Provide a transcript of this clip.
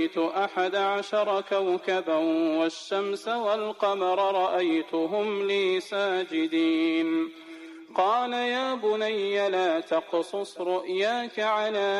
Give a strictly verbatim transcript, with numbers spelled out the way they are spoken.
أحد عشر كوكبا والشمس والقمر رأيتهم لي ساجدين قال يا بني لا تقصص رؤياك على